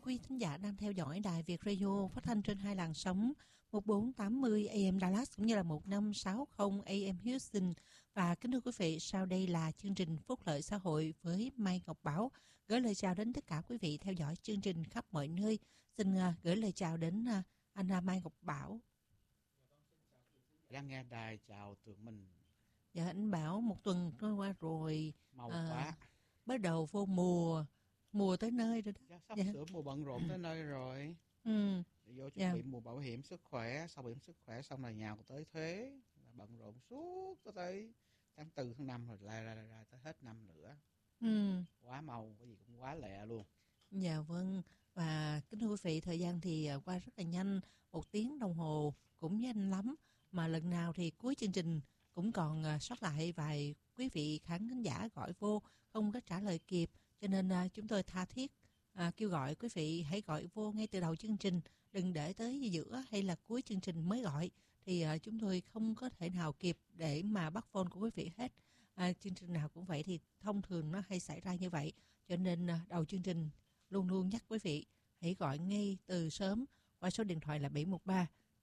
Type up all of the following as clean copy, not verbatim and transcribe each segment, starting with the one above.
quý thính giả đang theo dõi Đài Việt Radio phát thanh trên hai làn sóng 1480 AM Dallas cũng như là 1560 AM Houston. Và kính thưa quý vị, sau đây là chương trình Phúc lợi xã hội với Mai Ngọc Bảo. Gửi lời chào đến tất cả quý vị theo dõi chương trình khắp mọi nơi. Xin gửi lời chào đến anh Mai Ngọc Bảo. Đang nghe đài chào tụi mình. Dạ anh Bảo, một tuần trôi qua rồi. Mau quá. Bắt đầu vô mùa tới nơi rồi đó. Sắp sửa mùa bận rộn tới nơi rồi. Vô chuẩn bị mùa bảo hiểm sức khỏe, sau bảo hiểm sức khỏe xong là nhào tới thuế, là bận rộn suốt tới tháng 4, tháng 5 rồi ra tới hết năm nữa. Quá mau, cái gì cũng quá lẹ luôn. Dạ vâng, và kính thưa quý vị, thời gian thì qua rất là nhanh, 1 tiếng đồng hồ cũng nhanh lắm, mà lần nào thì cuối chương trình cũng còn sót lại vài quý vị khán thính giả gọi vô không có trả lời kịp, cho nên chúng tôi tha thiết kêu gọi quý vị hãy gọi vô ngay từ đầu chương trình, đừng để tới giữa hay là cuối chương trình mới gọi, thì chúng tôi không có thể nào kịp để mà bắt phone của quý vị hết. Chương trình nào cũng vậy, thì thông thường nó hay xảy ra như vậy, cho nên đầu chương trình luôn luôn nhắc quý vị hãy gọi ngay từ sớm qua số điện thoại là 713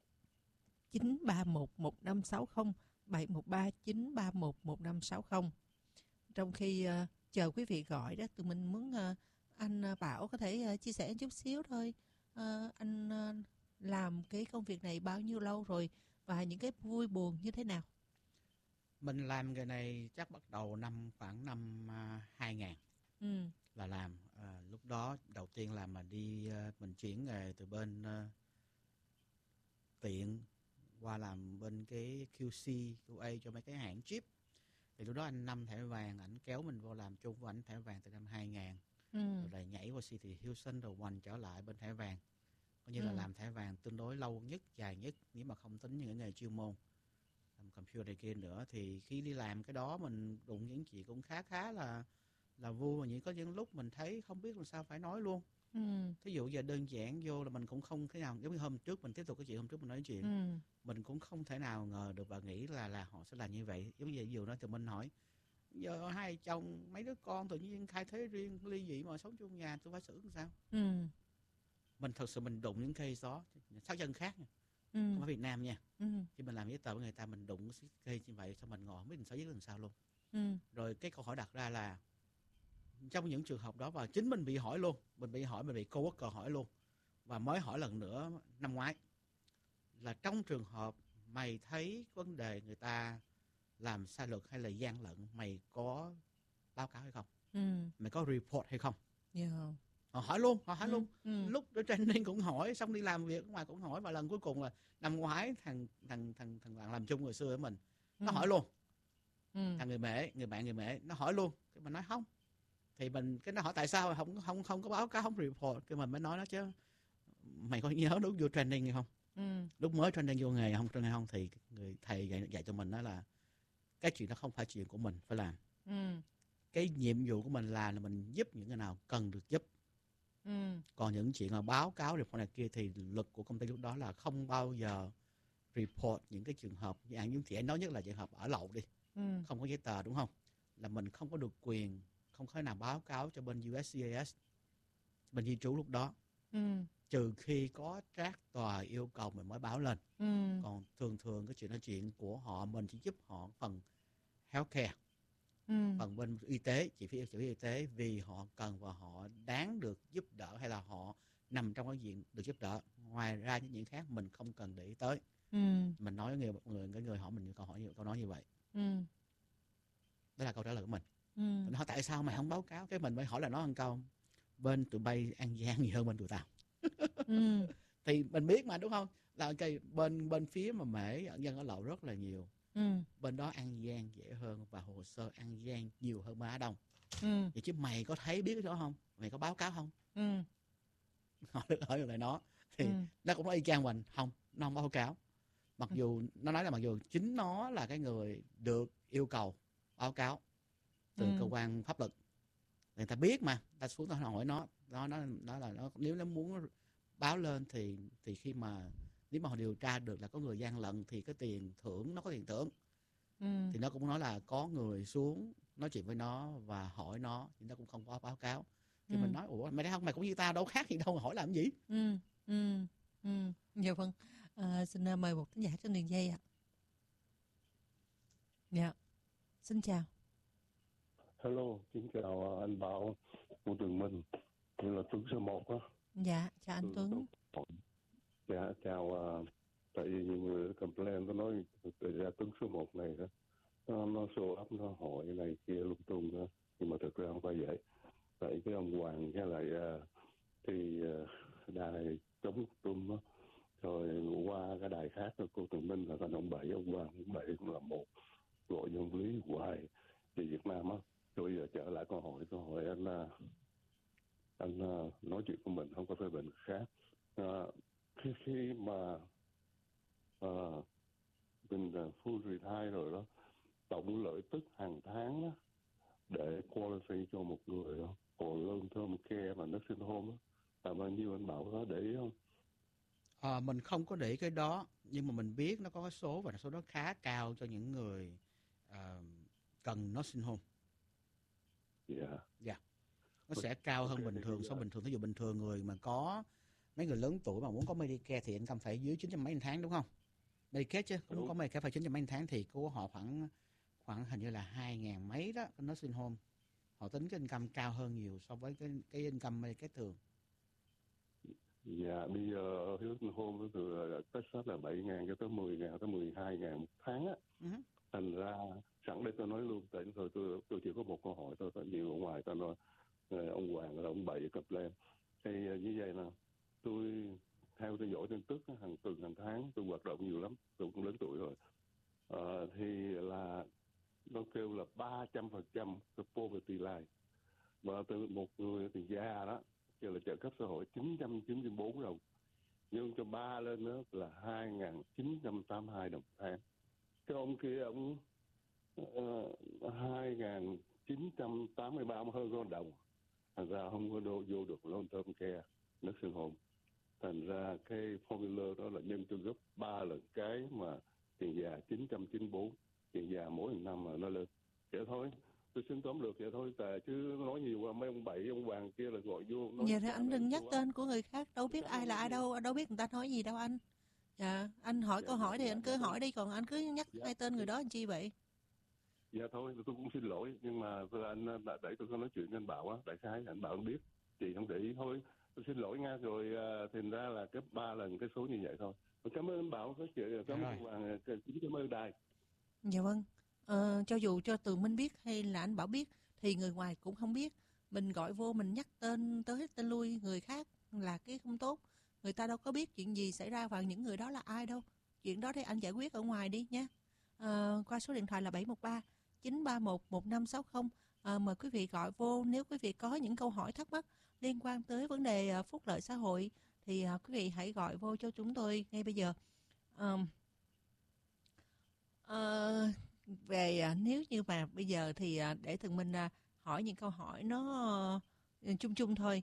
931 1560, 713 931 1560. Trong khi chờ quý vị gọi đó, tụi mình muốn anh Bảo có thể chia sẻ chút xíu thôi. Anh làm cái công việc này bao nhiêu lâu rồi và những cái vui buồn như thế nào? Mình làm nghề này chắc bắt đầu khoảng năm 2000 là làm. Lúc đó đầu tiên là mình chuyển nghề từ bên tiện qua làm bên cái QC, QA cho mấy cái hãng chip. Thì lúc đó anh Năm thẻ vàng, ảnh kéo mình vô làm chung với ảnh thẻ vàng từ năm 2000. Rồi lại nhảy qua City Houston rồi quanh trở lại bên thẻ vàng. Coi như là làm thẻ vàng tương đối lâu nhất, dài nhất, nếu mà không tính những nghề chuyên môn. Làm computer này kia nữa, thì khi đi làm cái đó mình đụng những chuyện cũng khá là vui, mà có những lúc mình thấy không biết làm sao phải nói luôn. Thí dụ giờ đơn giản vô là mình cũng không thế nào, giống như hôm trước mình tiếp tục cái chuyện hôm trước mình nói chuyện, mình cũng không thể nào ngờ được và nghĩ là họ sẽ làm như vậy. Giống như ví dụ đó thì mình hỏi giờ hai chồng mấy đứa con tự nhiên khai thế riêng ly dị mà sống chung nhà, tôi phải xử làm sao? Mình thật sự mình đụng những case đó, sáu chân khác nha. Không phải Việt Nam nha. Khi mình làm giấy tờ với người ta, mình đụng cái case như vậy, xong mình ngồi không biết mình xử lý làm sao luôn. Rồi cái câu hỏi đặt ra là trong những trường hợp đó, và chính mình bị hỏi luôn, mình bị coworker hỏi luôn, và mới hỏi lần nữa năm ngoái, là trong trường hợp mày thấy vấn đề người ta làm sai luật hay là gian lận, mày có báo cáo hay không? Mày có report hay không? Họ hỏi luôn. Lúc ở training cũng hỏi, xong đi làm việc ở ngoài cũng hỏi, và lần cuối cùng là năm ngoái thằng bạn làm chung hồi xưa với mình, nó hỏi luôn. Thằng người bạn người mẹ nó hỏi luôn, cái mình nói không. Thì cái nó hỏi tại sao không có báo cáo, không report, cái mình mới nói nó chứ mày có nhớ lúc vô training hay không? Lúc mới training vô nghề không, thì người thầy dạy cho mình đó là cái chuyện đó không phải chuyện của mình phải làm. Cái nhiệm vụ của mình là mình giúp những người nào cần được giúp. Còn những chuyện là báo cáo report này kia thì luật của công ty lúc đó là không bao giờ report những cái trường hợp những chị nói nhất là trường hợp ở lậu đi, không có giấy tờ, đúng không, là mình không có được quyền, không thể nào báo cáo cho bên USCIS, bên di trú lúc đó, trừ khi có trác tòa yêu cầu mình mới báo lên. Còn thường cái chuyện đó chuyện của họ, mình chỉ giúp họ phần healthcare, phần bên y tế, chi phí y tế vì họ cần và họ đáng được giúp đỡ, hay là họ nằm trong cái diện được giúp đỡ. Ngoài ra những chuyện khác mình không cần để ý tới. Mình nói với người hỏi mình câu nói như vậy. Đó là câu trả lời của mình. Nó hỏi tại sao mày không báo cáo, cái mình mới hỏi là nó ăn câu bên tụi bay An Giang gì hơn bên tụi tao. Thì mình biết mà, đúng không, là cái bên phía mà Mễ dân ở lậu rất là nhiều. Bên đó An Giang dễ hơn và hồ sơ An Giang nhiều hơn bên Á Đông. Vậy chứ mày có thấy biết cái đó không, mày có báo cáo không? Hỏi lại nó thì nó cũng nói y chang mình, nó không báo cáo. Mặc dù nó nói là mặc dù chính nó là cái người được yêu cầu báo cáo từ cơ quan pháp luật, người ta biết mà, ta xuống ta hỏi nó là nó nếu nó muốn báo lên thì khi mà nếu mà họ điều tra được là có người gian lận thì cái tiền thưởng, nó có tiền thưởng. Thì nó cũng nói là có người xuống nói chuyện với nó và hỏi nó, thì nó cũng không có báo cáo. Thì mình nói ủa mày cũng như tao đâu khác gì đâu, hỏi làm gì. Dạ vâng. Xin mời một thính giả trên đường dây ạ. Dạ, xin chào. Hello, xin chào anh Bảo, của Tường Minh, như là Tuấn số 1 đó. Dạ, chào anh Tuấn. Dạ, chào, tại vì nhiều người complain, có nói ra Tuấn số 1 này đó, nó show up, nó hỏi này kia lung tung đó, nhưng mà thực ra không phải vậy. Tại cái ông Hoàng với lại thì đài chống tung đó, rồi qua cái đài khác đó, cô Tường Minh là ông Bảy, ông Hoàng, ông Bảy cũng là một, gọi dân lý hoài về Việt Nam á. Rồi bây giờ trở lại câu hỏi anh nói chuyện của mình không có phê bình khác. Khi mà mình full retire rồi đó, tổng lợi tức hàng tháng đó, để qualify cho một người đó, còn long term care và nursing home đó, là bao nhiêu anh Bảo có để ý không? Mình không có để ý cái đó, nhưng mà mình biết nó có cái số và số đó khá cao cho những người cần nursing home. Dạ. Nó sẽ cao hơn bình thường. Số bình thường, ví dụ bình thường người mà có mấy người lớn tuổi mà muốn có Medicare thì income phải dưới 900 mấy tháng, đúng không? Medicare chứ, cũng có Medicare phải 900 mấy tháng, thì của họ khoảng hình như là 2.000 mấy đó, cái nursing home. Họ tính cái income cao hơn nhiều so với cái income Medicare thường. Dạ, bây giờ nursing home từ Texas là 7.000 cho tới 10.000 tới 12.000 một tháng á. Thành ra sẵn đây tôi nói luôn, tại thôi tôi chỉ có một câu hỏi thôi, tại nhiều ở ngoài tôi nói ông Hoàng là ông Bảy cập lên. Thì như vậy là tôi theo dõi tin tức hàng tuần hàng tháng, tôi hoạt động nhiều lắm, tôi cũng lớn tuổi rồi. Thì là nó kêu là 300% cái poverty line, và từ một người thì già đó kêu là trợ cấp xã hội 994 đồng, nhưng cho ba lên đó là 2.982 đồng một tháng. Cái ông kia ông 2.983, hơn con đồng. Thành ra không có vô được long term care nursing home. Thành ra cái formula đó là nhân cho gấp 3 lần cái mà tiền già 994, tiền già mỗi năm mà nó lên. Vậy thôi, tôi xin tóm lược vậy thôi, tại chứ nói nhiều qua mấy ông Bảy, ông Hoàng kia là gọi vô. Dạ thôi anh đừng nhắc tên của người khác, đâu biết ai là ai đâu, đâu biết người ta nói gì đâu anh. Dạ, anh hỏi câu hỏi thì anh cứ hỏi đi, còn anh cứ nhắc hai tên người đó làm chi vậy? Dạ thôi, tôi cũng xin lỗi, nhưng mà anh để tôi có nói chuyện với anh Bảo á, đại khái anh Bảo không biết, chị không để ý thôi. Tôi xin lỗi nha, rồi thành ra là cái 3 lần cái số như vậy thôi. Cảm ơn anh Bảo, cảm ơn Hoàng, cảm ơn đài. Dạ vâng. Cho dù cho Tường Minh biết hay là anh Bảo biết thì người ngoài cũng không biết. Mình gọi vô mình nhắc tên tới tên lui người khác là cái không tốt. Người ta đâu có biết chuyện gì xảy ra và những người đó là ai đâu. Chuyện đó thì anh giải quyết ở ngoài đi nhé. Qua số điện thoại là 713 931 1560. Mời quý vị gọi vô nếu quý vị có những câu hỏi thắc mắc liên quan tới vấn đề phúc lợi xã hội thì quý vị hãy gọi vô cho chúng tôi ngay bây giờ. Về nếu như mà bây giờ thì để Tường Minh hỏi những câu hỏi nó chung chung thôi.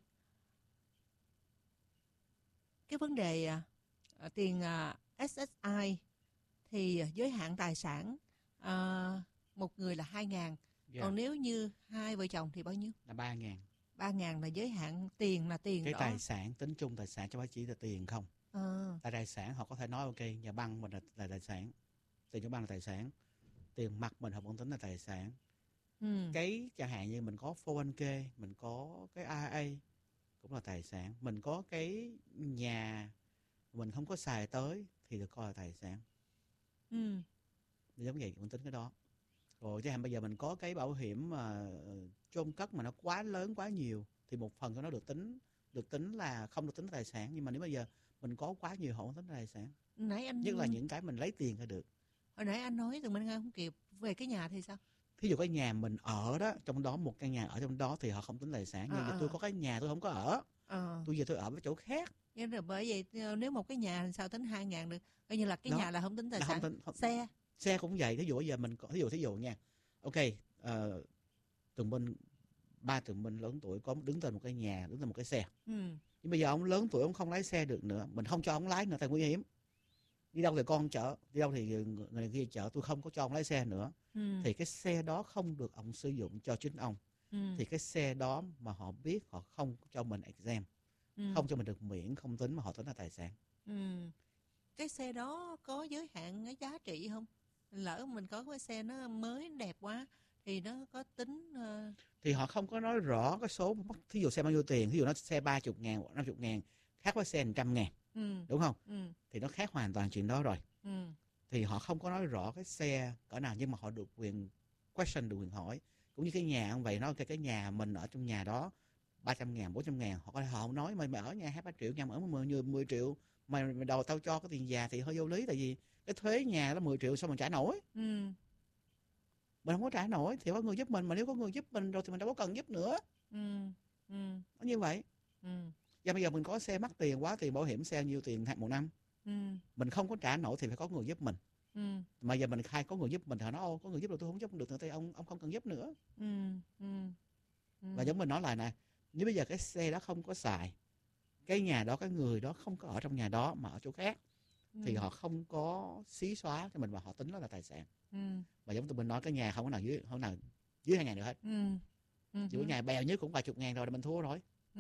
Cái vấn đề tiền SSI thì giới hạn tài sản một người là 2.000. Còn nếu như hai vợ chồng thì bao nhiêu? Là 3.000. 3.000 là giới hạn tiền, là tiền cái đó. Tài sản, tính chung tài sản chứ không phải chỉ là tiền không. Tài sản họ có thể nói ok, nhà băng mình là tài sản, tiền cho băng là tài sản, tiền mặt mình họ vẫn tính là tài sản. Cái chẳng hạn như mình có 401k, mình có cái IRA cũng là tài sản, mình có cái nhà mình không có xài tới thì được coi là tài sản. Giống vậy cũng tính cái đó. Rồi chẳng hạn bây giờ mình có cái bảo hiểm mà chôn cất mà nó quá lớn quá nhiều thì một phần của nó được tính là không được tính tài sản, nhưng mà nếu bây giờ mình có quá nhiều họ không tính tài sản. Nãy anh nhất là những cái mình lấy tiền ra được. Hồi nãy anh nói Tường Minh nghe không kịp, về cái nhà thì sao? Thí dụ cái nhà mình ở đó, trong đó một căn nhà ở trong đó thì họ không tính tài sản. Nhưng mà tôi có cái nhà tôi không có ở, tôi về tôi ở với chỗ khác. Nhưng rồi bởi vậy nếu một cái nhà thì sao tính 2.000 được? Coi như là cái đó, nhà là không tính tài sản. Xe cũng vậy. Thí dụ bây giờ mình có, thí dụ nha, ok, Tường Minh lớn tuổi có đứng tên một cái nhà, đứng tên một cái xe. Nhưng bây giờ ông lớn tuổi ông không lái xe được nữa, mình không cho ông lái nữa tại nguy hiểm. Đi đâu thì con chở, đi đâu thì người kia chở, tôi không có cho ông lái xe nữa. Thì cái xe đó không được ông sử dụng cho chính ông, thì cái xe đó mà họ biết họ không cho mình exempt, không cho mình được miễn không tính mà họ tính là tài sản. Cái xe đó có giới hạn cái giá trị không? Lỡ mình có cái xe nó mới đẹp quá thì nó có tính thì họ không có nói rõ cái số, thí dụ xe bao nhiêu tiền, thí dụ nó xe 30.000, 50.000 khác với xe 100.000, đúng không? Thì nó khác hoàn toàn chuyện đó rồi. Thì họ không có nói rõ cái xe cỡ nào, nhưng mà họ được quyền question, được quyền hỏi. Cũng như cái nhà ông vậy, nói cái nhà mình ở trong nhà đó 300.000, 400.000, họ không nói mày ở nhà 2-3 triệu, nhà ở 10 triệu, mày đầu tao cho cái tiền già thì hơi vô lý, tại vì cái thuế nhà đó 10 triệu sao mà trả nổi. Mình không có trả nổi thì có người giúp mình, mà nếu có người giúp mình rồi thì mình đâu có cần giúp nữa. Nó như vậy. Và bây giờ mình có xe mắc tiền quá, tiền bảo hiểm xe nhiêu tiền một năm, mình không có trả nổi thì phải có người giúp mình. Mà giờ mình khai có người giúp mình thì họ nói có người giúp rồi tôi không giúp được nữa thì ông không cần giúp nữa. Và giống mình nói lại nè, nếu bây giờ cái xe đó không có xài, cái nhà đó, cái người đó không có ở trong nhà đó mà ở chỗ khác, thì họ không có xí xóa cho mình và họ tính nó là tài sản. Và giống tụi mình nói cái nhà không có nào dưới 2.000 được hết. Chỉ có nhà bèo nhất cũng vài chục ngàn rồi là mình thua rồi.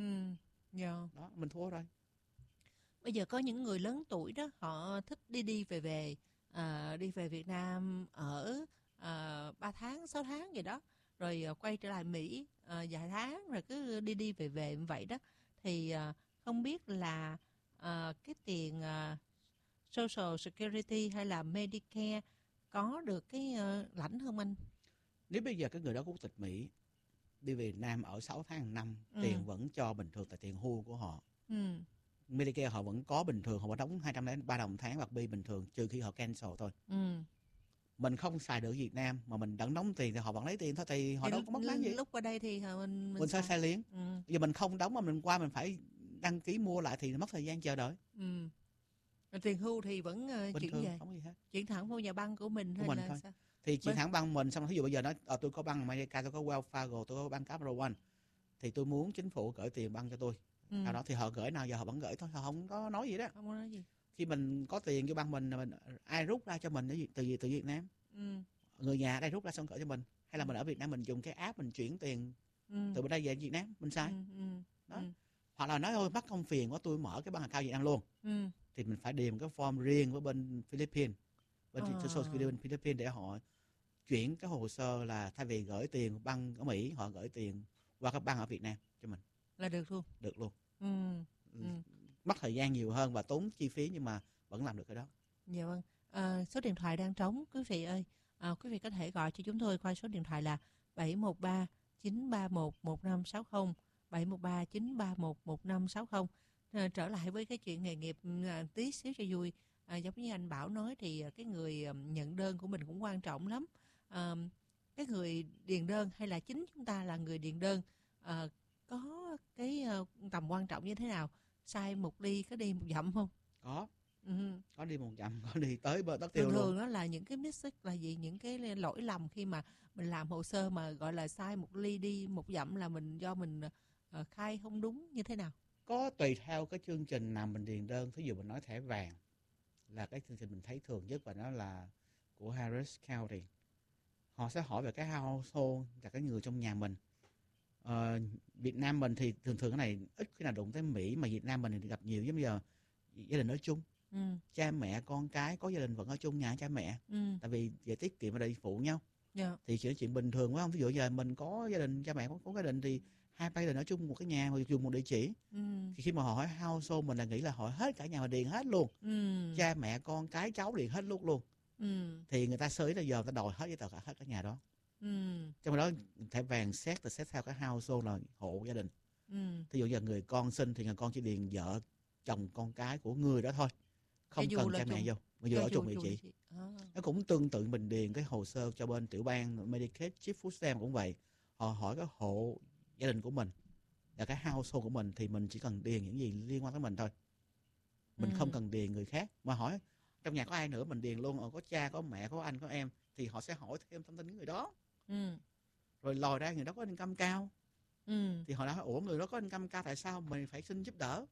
Đó, mình thua rồi. Bây giờ có những người lớn tuổi đó, họ thích đi về đi về Việt Nam ở 3 tháng, 6 tháng gì đó, rồi quay trở lại Mỹ vài tháng, rồi cứ đi về như vậy đó. Thì không biết là cái tiền Social Security hay là Medicare có được cái lãnh không anh? Nếu bây giờ cái người đó quốc tịch Mỹ đi về Việt Nam ở 6 tháng 1 năm, tiền vẫn cho bình thường tại tiền hưu của họ. Medicare họ vẫn có bình thường, họ vẫn đóng 203 đồng tháng hoặc bi bình thường, trừ khi họ cancel thôi. Mình không xài được Việt Nam mà mình vẫn đóng tiền thì họ vẫn lấy tiền thôi, thì họ đâu có mất mát gì. Lúc qua đây thì mình sẽ xài liền. Giờ mình không đóng mà mình qua mình phải đăng ký mua lại thì mất thời gian chờ đợi. Tiền hưu thì vẫn bình chuyển thường, về, không gì hết. chuyển thẳng vô nhà băng của mình hay là thôi. sao? Thì chuyển thẳng băng mình, xong ví dụ bây giờ nói tôi có băng America, tôi có Wells Fargo, tôi có băng Capital One, thì tôi muốn chính phủ gửi tiền băng cho tôi. Sau đó thì họ gửi nào giờ họ vẫn gửi thôi, họ không có nói gì đó. Không có nói gì. Khi mình có tiền vô băng mình ai rút ra cho mình từ Việt Nam, người nhà đây rút ra xong gửi cho mình, hay là mình ở Việt Nam mình dùng cái app mình chuyển tiền từ bên đây về Việt Nam mình xài. Đó. Hoặc là nói thôi mắc công phiền quá, tôi mở cái băng account Việt Nam luôn, thì mình phải điền cái form riêng với bên Philippines, bên Social Security bên Philippines để họ chuyển cái hồ sơ là thay vì gửi tiền băng ở Mỹ, họ gửi tiền qua các băng ở Việt Nam cho mình. Là được luôn. Được luôn. Mất thời gian nhiều hơn và tốn chi phí, nhưng mà vẫn làm được cái đó. Dạ vâng. Số điện thoại đang trống quý vị ơi. Quý vị có thể gọi cho chúng tôi qua số điện thoại là 713 931 1560, 713 931 1560. Trở lại với cái chuyện nghề nghiệp tí xíu cho vui. Giống như anh Bảo nói thì cái người nhận đơn của mình cũng quan trọng lắm. Cái người điền đơn hay là chính chúng ta là người điền đơn có cái tầm quan trọng như thế nào? Sai một ly có đi một dặm không? Có đi một dặm, có đi tới bờ đất tiêu luôn. Thường đó là những cái mistake là gì? Những cái lỗi lầm khi mà mình làm hồ sơ mà gọi là sai một ly đi một dặm là do mình khai không đúng như thế nào? Có tùy theo cái chương trình nào mình điền đơn. Thí dụ mình nói thẻ vàng là cái chương trình mình thấy thường nhất, và nó là của Harris County. Họ sẽ hỏi về cái household là cái người trong nhà mình. Việt Nam mình thì thường cái này ít khi nào đụng tới Mỹ, mà Việt Nam mình thì gặp nhiều. Giống bây giờ gia đình ở chung, cha mẹ con cái có gia đình vẫn ở chung nhà cha mẹ, tại vì về tiết kiệm ở đây phụ nhau. Thì chỉ là chuyện bình thường quá không? Ví dụ giờ mình có gia đình, cha mẹ có gia đình thì 2-3 gia đình ở chung một cái nhà, hoặc dùng một địa chỉ. Thì khi mà họ hỏi household mình là nghĩ là họ hết cả nhà mà điền hết luôn, cha mẹ con cái cháu điền hết luôn. Thì người ta sơ ý là giờ người ta đòi hết giấy tờ hết cả nhà đó. Trong đó thẻ vàng xét theo cái household là hộ gia đình. Ví dụ giờ người con sinh thì người con chỉ điền vợ chồng con cái của người đó thôi, không cần cha mẹ vô, mà dù ở chung địa chỉ. Nó cũng tương tự mình điền cái hồ sơ cho bên tiểu bang Medicaid, Chip Food Stamp cũng vậy. Họ hỏi cái hộ gia đình của mình là cái household của mình, thì mình chỉ cần điền những gì liên quan tới mình thôi. Mình không cần điền người khác. Mà hỏi trong nhà có ai nữa mình điền luôn, có cha, có mẹ, có anh, có em, thì họ sẽ hỏi thêm thông tin những người đó. Rồi lòi ra người đó có income cao, thì họ nói ủa người đó có income cao tại sao mình phải xin giúp đỡ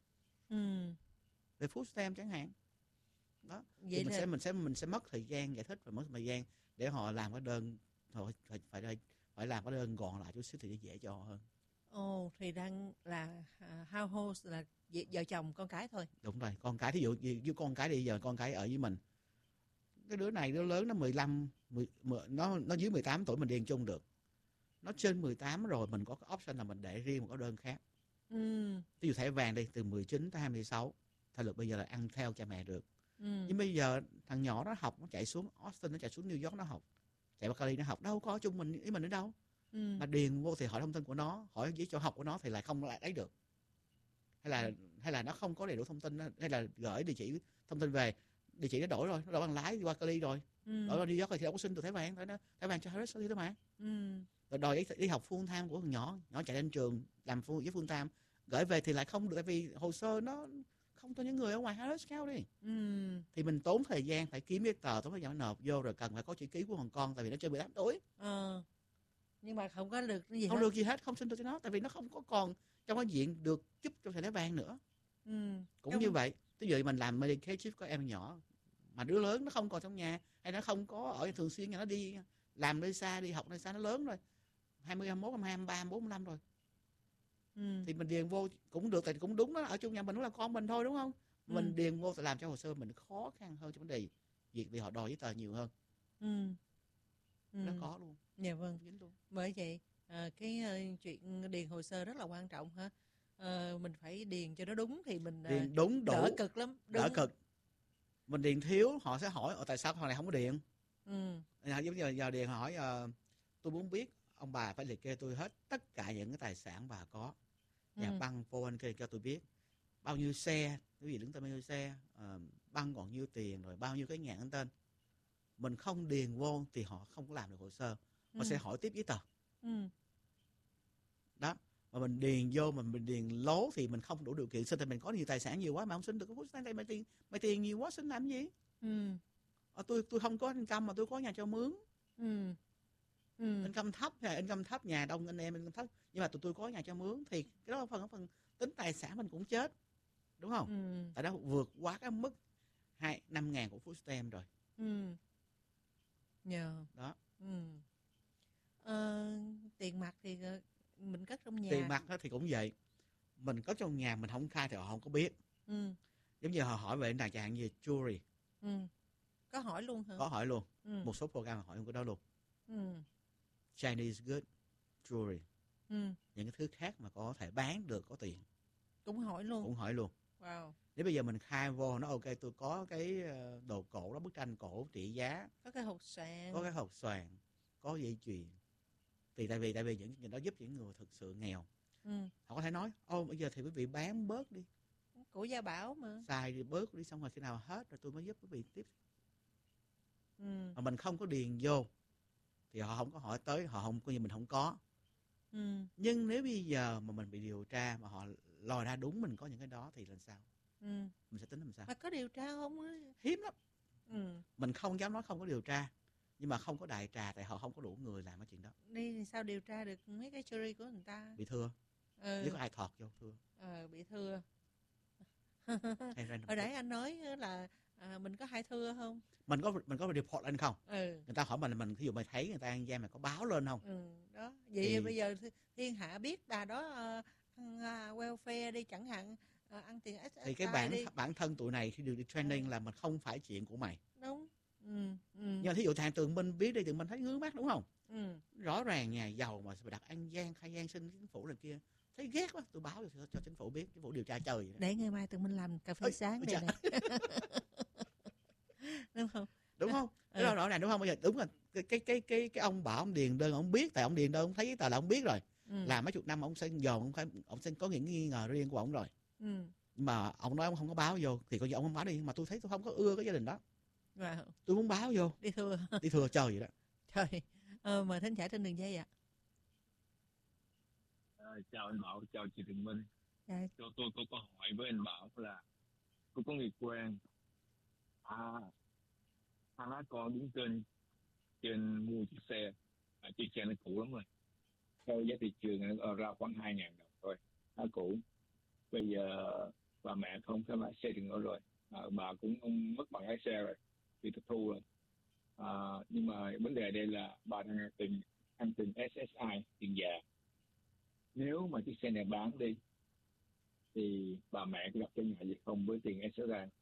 về food stamp chẳng hạn. Đó. Vậy thì mình sẽ mất thời gian giải thích và mất thời gian để họ làm cái đơn, họ phải làm cái đơn gọn lại chút xíu thì nó dễ cho hơn. Ồ, thì đang là household là vợ chồng con cái thôi. Đúng rồi, con cái thí dụ như con cái đi, giờ con cái ở với mình, cái đứa này đứa lớn nó 15, nó dưới 18 tuổi mình điền chung được, nó trên 18 rồi mình có cái option là mình để riêng một cái đơn khác. Ví dụ thẻ vàng đi, từ 19 tới 26 theo luật bây giờ là ăn theo cha mẹ được. Nhưng bây giờ thằng nhỏ nó học, nó chạy xuống Austin, nó chạy xuống New York nó học, chạy Berkeley nó học, đâu có chung mình với mình ở đâu. Mà điền vô thì hỏi thông tin của nó, hỏi giấy chỗ học của nó thì lại không lại lấy được, hay là nó không có đầy đủ thông tin, hay là gửi địa chỉ thông tin về, địa chỉ nó đổi rồi, nó đổi bằng lái đi qua Cali rồi, đổi qua New York rồi thì đâu có xin được thẻ vàng, thẻ vàng cho Harris thôi mà. Rồi đòi đi học full time của thằng nhỏ chạy lên trường làm với full time, gửi về thì lại không được, tại vì hồ sơ nó không cho những người ở ngoài Harris cao đi. Thì mình tốn thời gian phải kiếm cái tờ, tốn thời gian nộp vô, rồi cần phải có chữ ký của thằng con, tại vì nó trên 18 tuổi. Nhưng mà không có được cái gì không hết. Được gì hết, không xin được cho nó, tại vì nó không có còn trong cái diện được giúp cho thẻ vàng nữa. Cũng như vậy, ví dụ mình làm Medicaid chip có em nhỏ mà đứa lớn nó không còn trong nhà, hay nó không có ở thường xuyên, nó đi làm nơi xa, đi học nơi xa, nó lớn rồi, 20, 21, 22, 23, 24, 25 rồi. Thì mình điền vô cũng được, tại cũng đúng đó, ở chung nhà mình cũng là con mình thôi, đúng không? Mình điền vô thì làm cho hồ sơ mình khó khăn hơn trong vấn đề việc, vì họ đòi giấy tờ nhiều hơn. Nó có luôn. Dạ vâng. Bởi vậy cái chuyện điền hồ sơ rất là quan trọng ha. Mình phải điền cho nó đúng thì mình điền đúng đủ, đỡ cực lắm. Đỡ cực. Mình điền thiếu họ sẽ hỏi tại sao thằng này không có điền. Giống như giờ điền hỏi tôi muốn biết ông bà phải liệt kê tôi hết tất cả những cái tài sản bà có, nhà băng 401k cho tôi biết bao nhiêu xe, quý vị đứng tên bao nhiêu xe, băng còn nhiêu tiền, rồi bao nhiêu cái nhà tên. Mình không điền vô thì họ không có làm được hồ sơ, họ sẽ hỏi tiếp giấy tờ. Đó, mà mình điền vô, mình điền lố thì mình không đủ điều kiện xin, thì mình có nhiều tài sản nhiều quá mà không xin được. Mày tiền nhiều quá xin làm gì? Tôi không có income mà tôi có nhà cho mướn. Income thấp, nhà đông anh em income thấp, nhưng mà tụi tôi có nhà cho mướn, thì cái đó phần tính tài sản mình cũng chết, đúng không? Tại đó vượt quá cái mức 5.000 của food stamp rồi. Đó. Tiền mặt thì mình cất trong nhà. Tiền mặt thì cũng vậy, mình cất trong nhà mình không khai thì họ không có biết. Giống như họ hỏi về này chẳng hạn như jewelry. Có hỏi luôn hả? Có hỏi luôn. Một số program hỏi cái đó luôn. Chinese good jewelry. Những cái thứ khác mà có thể bán được, có tiền cũng hỏi luôn. Wow. Nếu bây giờ mình khai vô nó ok, tôi có cái đồ cổ đó, bức tranh cổ trị giá, có cái hộp xoàn, có dây chuyền. Thì tại vì những đó giúp những người thực sự nghèo. Họ có thể nói bây giờ thì quý vị bán bớt đi, của gia bảo mà, xài đi bớt đi, xong rồi khi nào hết rồi tôi mới giúp quý vị tiếp. Mà mình không có điền vô thì họ không có hỏi tới, họ không coi như mình không có. Nhưng nếu bây giờ mà mình bị điều tra mà họ lòi ra đúng mình có những cái đó thì làm sao? Mình sẽ tính làm sao? Mà có điều tra không á? Hiếm lắm. Mình không dám nói không có điều tra, nhưng mà không có đại trà, tại họ không có đủ người làm cái chuyện đó. Đi thì sao điều tra được mấy cái jury của người ta? Bị thưa. Nếu có ai thọt vô thưa. Bị thưa. Hồi nãy anh nói là mình có hay thưa không? Mình có report lên không? Người ta hỏi mình ví dụ mày thấy người ta ăn gian mày có báo lên không? Đó. Vậy thì bây giờ thiên hạ biết bà đó ăn welfare đi chẳng hạn, ăn tiền SSI thì cái bản thân tụi này khi được đi training là mình không phải chuyện của mày. Đúng. Nhưng mà thí dụ thằng Tường Minh biết đi, Tường Minh thấy ngứa mắt đúng không? Rõ ràng nhà giàu mà đặt ăn gian, khai gian xin chính phủ này kia, thấy ghét quá, tôi báo cho chính phủ biết, chính phủ điều tra trời vậy đó. Để ngày mai Tường Minh làm cà phê sáng đây này. Đúng không? Cái đó rõ ràng đúng không? Bây giờ đúng là cái ông bảo ông điền đơn, ông biết, tại ông điền đơn ông thấy giấy tờ là ông biết rồi. Làm mấy chục năm ông sẽ dồn, ông sẽ có những nghi ngờ riêng của ông rồi. Mà ông nói ông không có báo vô thì coi như ông không báo đi, mà tôi thấy tôi không có ưa cái gia đình đó. Tôi muốn báo vô. Đi thưa trời vậy đó. Trời. Mời thính giả trên đường dây ạ. Chào anh Bảo, chào chị Tường Minh. Cho tôi có câu hỏi với anh Bảo là tôi có người quen hai má con đứng trên mua chiếc xe, chiếc xe nó cũ lắm rồi, theo giá thị trường ra khoảng 2.000 đồng thôi, nó cũ. Bây giờ bà mẹ không có lái xe được nữa rồi, bà cũng không mất bằng lái xe rồi, bị tịch thu rồi. Nhưng mà vấn đề đây là bà đang ăn tiền SSI, tiền già. Nếu mà chiếc xe này bán đi thì bà mẹ có gặp cái ngại gì không với tiền SSI?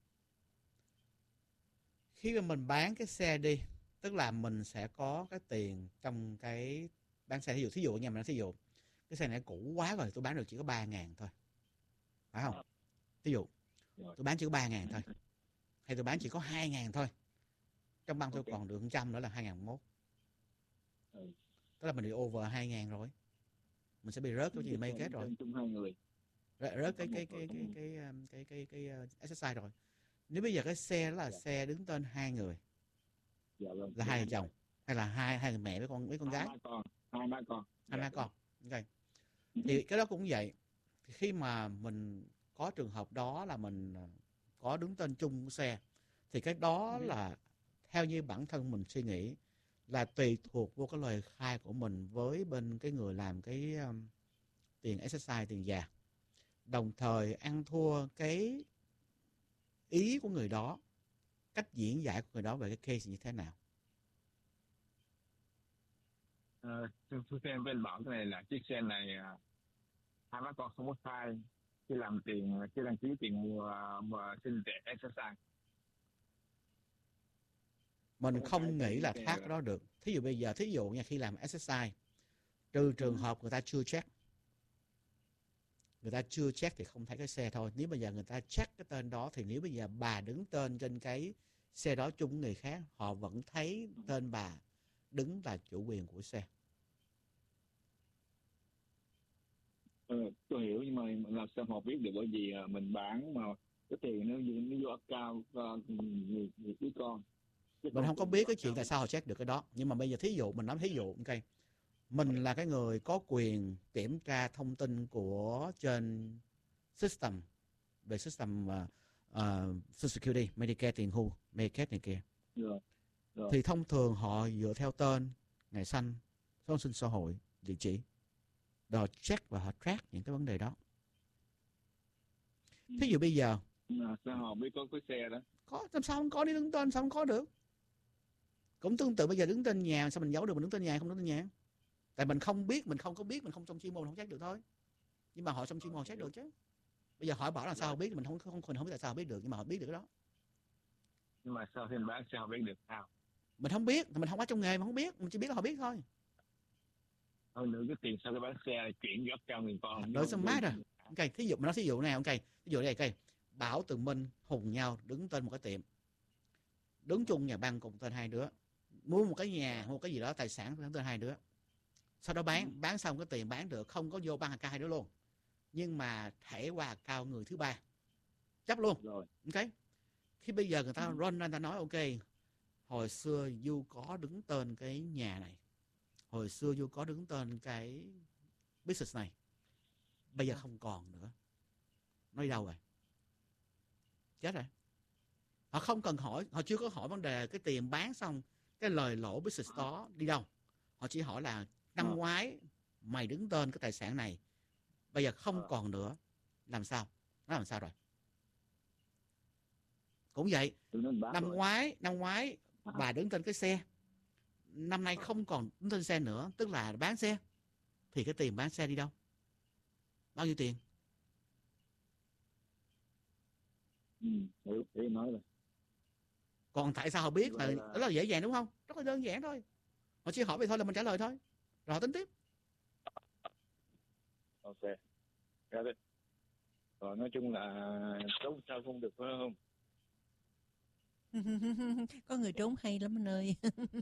Khi mà mình bán cái xe đi, tức là mình sẽ có cái tiền trong cái bán xe. Thí dụ nha, mình nói thí dụ cái xe này cũ quá rồi, tôi bán được chỉ có 3.000 thôi, phải không? Thí dụ tôi bán chỉ có 3.000 thôi, hay tôi bán chỉ có 2.000 thôi, trong băng tôi còn được 100 nữa là 2.001. Tức là mình bị over 2.000 rồi, mình sẽ bị rớt cái gì make kết rồi, rớt cái SSI rồi. Nếu bây giờ cái xe đó là xe đứng tên 2 người, là 2 vợ chồng, hay là hai người mẹ với con gái, hai má con, okay. Thì cái đó cũng vậy. Thì khi mà mình có trường hợp đó là mình có đứng tên chung của xe, thì cái đó là theo như bản thân mình suy nghĩ là tùy thuộc vô cái lời khai của mình với bên cái người làm cái tiền SSI, tiền già, đồng thời ăn thua cái ý của người đó, cách diễn giải của người đó về cái case như thế nào. Thưa em, bên bảo cái này là chiếc xe này hai má con không có sai khi làm tiền, khi đăng ký tiền mua xin tiền SSI. Mình không nghĩ là thoát cái đó được. Thí dụ bây giờ, thí dụ nha, khi làm SSI, trừ trường hợp người ta chưa check. Người ta chưa check thì không thấy cái xe thôi. Nếu bây giờ người ta check cái tên đó, thì nếu bây giờ bà đứng tên trên cái xe đó chung với người khác, họ vẫn thấy tên bà đứng là chủ quyền của xe. Tôi hiểu, nhưng mà làm sao họ biết được, bởi vì mình bán mà cái tiền nó vô account người đứa con. Mình không có biết cái chuyện tại sao họ check được cái đó. Nhưng mà bây giờ thí dụ, mình nói thí dụ, ok, mình là cái người có quyền kiểm tra thông tin của trên system, về system Social Security, Medicare, tiền hưu, Medicaid này kia. Rồi. Thì thông thường họ dựa theo tên, ngày sinh, số sinh xã hội, địa chỉ, rồi họ check và họ track những cái vấn đề đó. Thí dụ bây giờ sao họ biết có cái xe đó? Có, làm sao không có, đi đứng tên sao không có được? Cũng tương tự bây giờ đứng tên nhà, sao mình giấu được mình đứng tên nhà không đứng tên nhà? Tại mình không biết, mình không trong chuyên môn mình không check được thôi. Nhưng mà họ trong chuyên môn check được chứ. Bây giờ hỏi bảo là sao họ biết, mình không biết tại sao họ biết được, nhưng mà họ biết được cái đó. Nhưng mà sao thì bán sao họ biết được sao? Mình không biết, mình không có trong nghề, mình không biết, mình chỉ biết là họ biết thôi. Hơn nữa cái tiền sau cái bán xe chuyển gấp cho người con. Đối xong mát rồi. Ok, thí dụ mình nói thí dụ này, ok, thí dụ đây, ok, Bảo, Tường Minh hùng nhau đứng tên một cái tiệm, đứng chung nhà băng cùng tên hai đứa, mua một cái nhà, mua cái gì đó tài sản đứng tên hai đứa. Sau đó bán xong cái tiền bán được, không có vô băng account hai đứa luôn, nhưng mà thẻ qua account người thứ ba chấp luôn rồi. Ok, khi bây giờ người ta run ra, người ta nói ok, hồi xưa Du có đứng tên cái nhà này, hồi xưa Du có đứng tên cái business này, bây giờ không còn nữa, nó đi đâu rồi? Chết rồi. Họ không cần hỏi, họ chưa có hỏi vấn đề cái tiền bán xong cái lời lỗ business đó đi đâu. Họ chỉ hỏi là năm ngoái mày đứng tên cái tài sản này, bây giờ không còn nữa, làm sao? Nó làm sao rồi? Cũng vậy, năm ngoái bà đứng tên cái xe, năm nay không còn đứng tên xe nữa, tức là bán xe, thì cái tiền bán xe đi đâu? Bao nhiêu tiền? Hiểu nói rồi. Còn tại sao họ biết là đó là dễ dàng đúng không? Rất là đơn giản thôi. Họ chỉ hỏi vậy thôi là mình trả lời thôi, rồi họ tính tiếp. Ok, rồi nói chung là trốn sao không được, phải không? Có người trốn hay lắm anh ơi.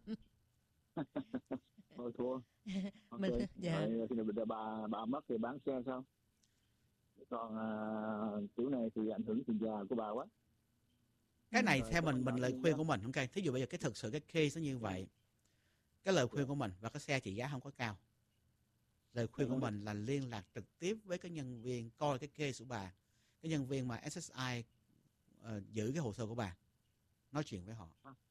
Thôi thua. Okay. Mình, dạ. Rồi khi nào bà mất thì bán xe sao? Còn kiểu này thì ảnh hưởng tiền già của bà quá. Cái này theo mình lời khuyên của mình, ok. Thí dụ bây giờ cái thực sự cái case nó như vậy, cái lời khuyên của mình, và cái xe trị giá không có cao, lời khuyên của mình là liên lạc trực tiếp với cái nhân viên coi cái case của bà, cái nhân viên mà SSI giữ cái hồ sơ của bà, nói chuyện với họ.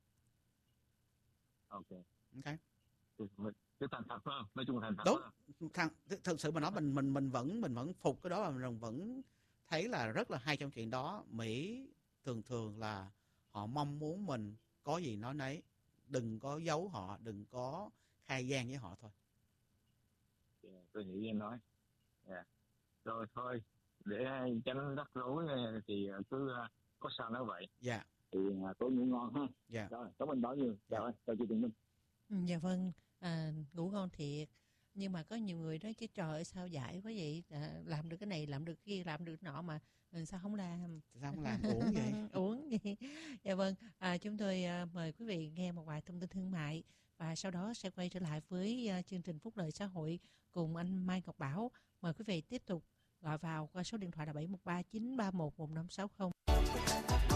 Ok. Cái thành thật phải không? Nói chung là thành thật. Đúng. Thực sự mà nói mình vẫn phục cái đó, và mình vẫn thấy là rất là hay trong chuyện đó. Mỹ thường là họ mong muốn mình có gì nói nấy, đừng có giấu họ, đừng có khai gian với họ thôi. Tôi nghĩ em nói. Rồi thôi, để tránh rắc rối thì cứ có sao nói vậy. Dạ. Thì tối ngủ ngon ha. Dạ. Rồi, cảm ơn bao nhiêu. Chào anh, chào chị Tùng Minh. Dạ vâng, ngủ ngon thiệt. Nhưng mà có nhiều người nói chứ trời ơi sao dại quá vậy, làm được cái này, làm được cái kia, làm được cái nọ mà sao không làm? Sao không làm, uổng vậy? Uổng vậy. Dạ vâng, chúng tôi mời quý vị nghe một vài thông tin thương mại và sau đó sẽ quay trở lại với chương trình Phúc Lợi Xã Hội cùng anh Mai Ngọc Bảo. Mời quý vị tiếp tục gọi vào qua số điện thoại là 713 931 1560.